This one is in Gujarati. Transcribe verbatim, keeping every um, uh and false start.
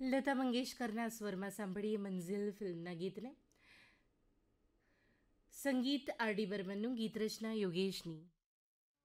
લતા મંગેશકરના સ્વરમાં સાંભળીએ મંઝિલ ફિલ્મના ગીતને. સંગીત આર ડી બર્મનનું, ગીત રચના યોગેશની.